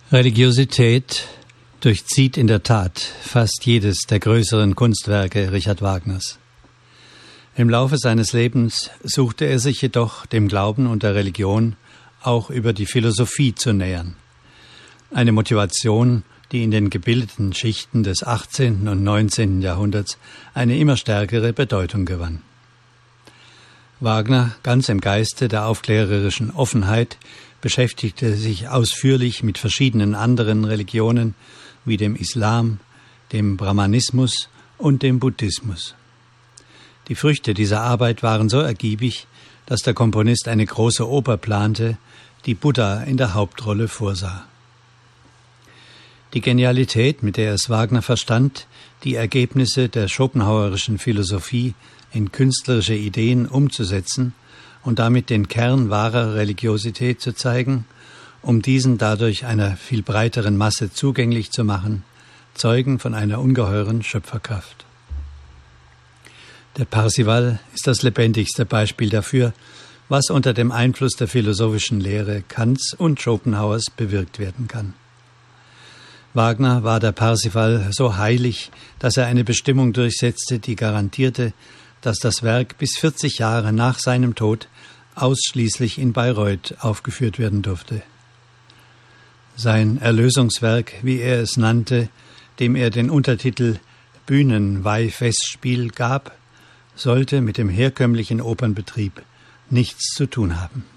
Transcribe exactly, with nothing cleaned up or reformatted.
Religiosität durchzieht in der Tat fast jedes der größeren Kunstwerke Richard Wagners. Im Laufe seines Lebens suchte er sich jedoch dem Glauben und der Religion auch über die Philosophie zu nähern. Eine Motivation, die in den gebildeten Schichten des achtzehnten und neunzehnten Jahrhunderts eine immer stärkere Bedeutung gewann. Wagner, ganz im Geiste der aufklärerischen Offenheit, beschäftigte sich ausführlich mit verschiedenen anderen Religionen wie dem Islam, dem Brahmanismus und dem Buddhismus. Die Früchte dieser Arbeit waren so ergiebig, dass der Komponist eine große Oper plante, die Buddha in der Hauptrolle vorsah. Die Genialität, mit der es Wagner verstand, die Ergebnisse der schopenhauerischen Philosophie in künstlerische Ideen umzusetzen und damit den Kern wahrer Religiosität zu zeigen, um diesen dadurch einer viel breiteren Masse zugänglich zu machen, zeugen von einer ungeheuren Schöpferkraft. Der Parsival ist das lebendigste Beispiel dafür, was unter dem Einfluss der philosophischen Lehre Kants und Schopenhauers bewirkt werden kann. Wagner war der Parsival so heilig, dass er eine Bestimmung durchsetzte, die garantierte, dass das Werk bis vierzig Jahre nach seinem Tod ausschließlich in Bayreuth aufgeführt werden durfte. Sein Erlösungswerk, wie er es nannte, dem er den Untertitel Bühnenweihfestspiel gab, sollte mit dem herkömmlichen Opernbetrieb nichts zu tun haben.